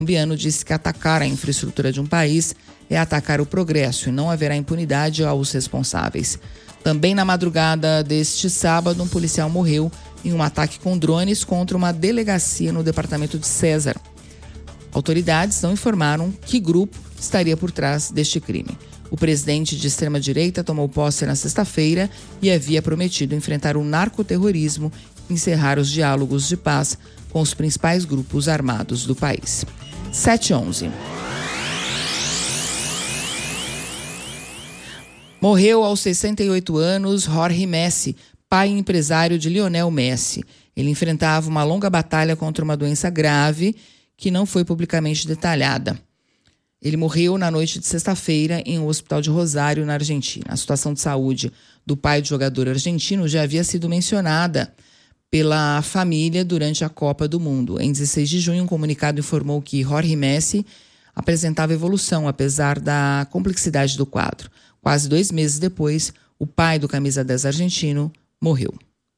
colombiano disse que atacar a infraestrutura de um país é atacar o progresso e não haverá impunidade aos responsáveis. Também na madrugada deste sábado, um policial morreu em um ataque com drones contra uma delegacia no departamento de César. Autoridades não informaram que grupo estaria por trás deste crime. O presidente de extrema-direita tomou posse na sexta-feira e havia prometido enfrentar o narcoterrorismo e encerrar os diálogos de paz com os principais grupos armados do país. 7h11. Morreu aos 68 anos Jorge Messi, pai e empresário de Lionel Messi. Ele enfrentava uma longa batalha contra uma doença grave que não foi publicamente detalhada. Ele morreu na noite de sexta-feira em um hospital de Rosário, na Argentina. A situação de saúde do pai do jogador argentino já havia sido mencionada pela família durante a Copa do Mundo. Em 16 de junho, um comunicado informou que Jorge Messi apresentava evolução, apesar da complexidade do quadro. Quase 2 meses depois, o pai do camisa 10 argentino morreu.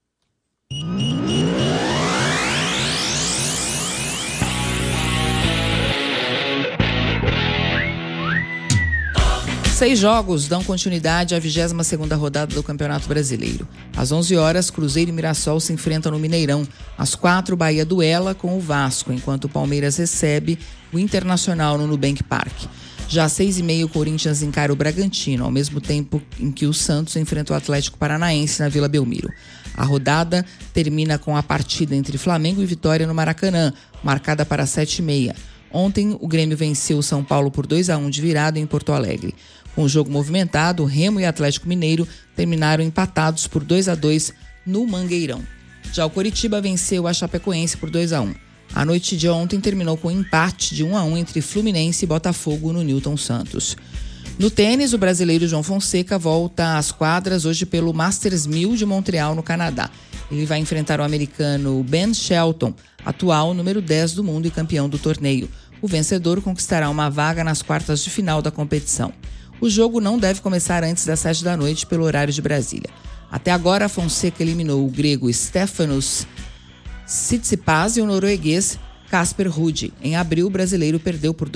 6 jogos dão continuidade à 22ª rodada do Campeonato Brasileiro. Às 11 horas, Cruzeiro e Mirassol se enfrentam no Mineirão. Às 4, Bahia duela com o Vasco, enquanto o Palmeiras recebe o Internacional no Nubank Park. Já às 6h30, o Corinthians encara o Bragantino, ao mesmo tempo em que o Santos enfrenta o Atlético Paranaense na Vila Belmiro. A rodada termina com a partida entre Flamengo e Vitória no Maracanã, marcada para 7h30. Ontem, o Grêmio venceu o São Paulo por 2-1 de virada em Porto Alegre. Com o jogo movimentado, Remo e Atlético Mineiro terminaram empatados por 2-2 no Mangueirão. Já o Coritiba venceu a Chapecoense por 2-1. A noite de ontem terminou com um empate de 1-1 entre Fluminense e Botafogo no Newton Santos. No tênis, o brasileiro João Fonseca volta às quadras hoje pelo Masters 1000 de Montreal, no Canadá. Ele vai enfrentar o americano Ben Shelton, atual número 10 do mundo e campeão do torneio. O vencedor conquistará uma vaga nas quartas de final da competição. O jogo não deve começar antes das 7h pelo horário de Brasília. Até agora, Fonseca eliminou o grego Stefanos Tsitsipas e o norueguês Casper Ruud. Em abril, o brasileiro perdeu por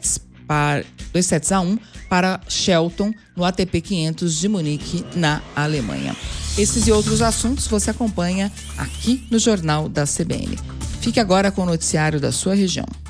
2-1 para Shelton no ATP 500 de Munique, na Alemanha. Esses e outros assuntos você acompanha aqui no Jornal da CBN. Fique agora com o noticiário da sua região.